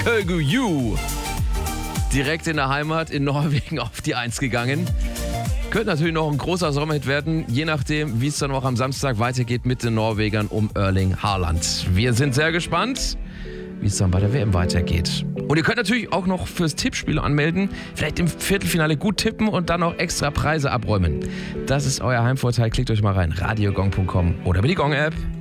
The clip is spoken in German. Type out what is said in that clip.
Kölgu Ju. Direkt in der Heimat in Norwegen auf die 1 gegangen. Könnte natürlich noch ein großer Sommerhit werden, je nachdem, wie es dann auch am Samstag weitergeht mit den Norwegern um Erling Haaland. Wir sind sehr gespannt, wie es dann bei der WM weitergeht. Und ihr könnt natürlich auch noch fürs Tippspiel anmelden, vielleicht im Viertelfinale gut tippen und dann noch extra Preise abräumen. Das ist euer Heimvorteil. Klickt euch mal rein, radiogong.com oder über die Gong-App.